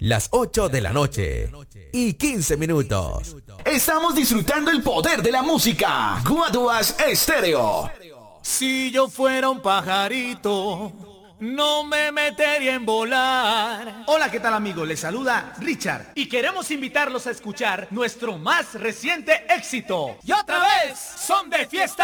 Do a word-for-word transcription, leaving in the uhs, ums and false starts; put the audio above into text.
Las ocho de la noche y quince minutos. Estamos disfrutando el poder de la música. Guaduas Estéreo. Si yo fuera un pajarito, no me metería en volar. Hola, ¿qué tal, amigos? Les saluda Richard. Y queremos invitarlos a escuchar nuestro más reciente éxito. Y otra vez, son de fiesta.